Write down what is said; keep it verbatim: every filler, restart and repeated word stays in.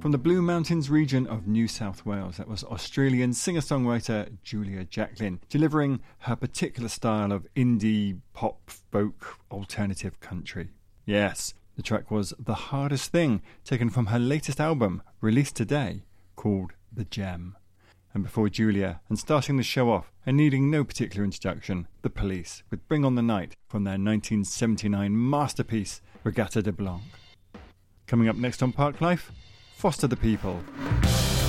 From the Blue Mountains region of New South Wales, that was Australian singer-songwriter Julia Jacklin, delivering her particular style of indie, pop, folk, alternative country. Yes, the track was The Hardest Thing, taken from her latest album, released today, called The Gem. And before Julia, and starting the show off, and needing no particular introduction, The Police, with Bring on the Night from their nineteen seventy-nine masterpiece, Regatta de Blanc. Coming up next on Park Life, Foster the People.